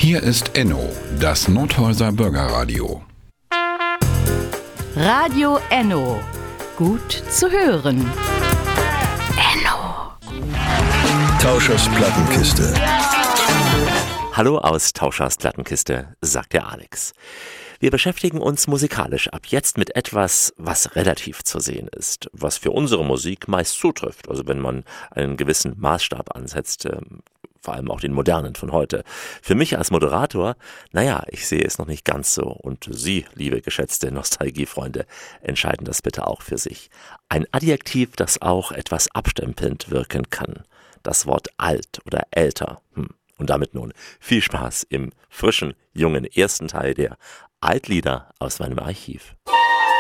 Hier ist Enno, das Nordhäuser Bürgerradio. Radio Enno. Gut zu hören. Enno. Tauschers Plattenkiste. Hallo aus Tauschers Plattenkiste, sagt der Alex. Wir beschäftigen uns musikalisch ab jetzt mit etwas, was relativ zu sehen ist, was für unsere Musik meist zutrifft, also wenn man einen gewissen Maßstab ansetzt, vor allem auch den modernen von heute. Für mich als Moderator, ich sehe es noch nicht ganz so und Sie, liebe geschätzte Nostalgiefreunde, entscheiden das bitte auch für sich. Ein Adjektiv, das auch etwas abstempelnd wirken kann. Das Wort alt oder älter. Und damit nun viel Spaß im frischen, jungen ersten Teil der Altlieder aus meinem Archiv.